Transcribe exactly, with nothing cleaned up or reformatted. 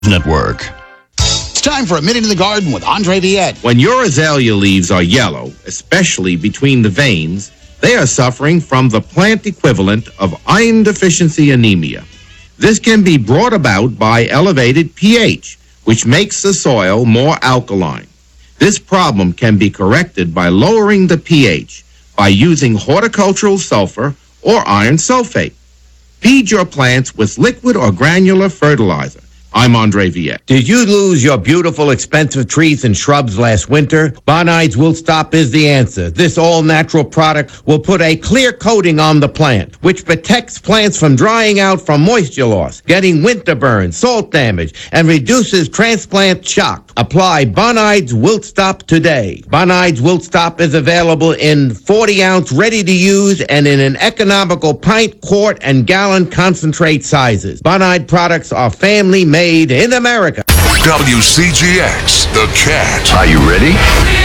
Network. It's time for A Minute in the Garden with Andre Viette. When your azalea leaves are yellow, especially between the veins, they are suffering from the plant equivalent of iron deficiency anemia. This can be brought about by elevated pH, which makes the soil more alkaline. This problem can be corrected by lowering the pH by using horticultural sulfur or iron sulfate. Feed your plants with liquid or granular fertilizer. I'm Andre Viette. Did you lose your beautiful, expensive trees and shrubs last winter? Bonnides Wilt Stop is the answer. This all-natural product will put a clear coating on the plant, which protects plants from drying out from moisture loss, getting winter burn, salt damage, and reduces transplant shock. Apply Bonnides Wilt Stop today. Bonnides Wilt Stop is available in forty ounce ready-to-use and in an economical pint, quart, and gallon concentrate sizes. Bonide products are family-made in America. W C G X, The Cat. Are you ready?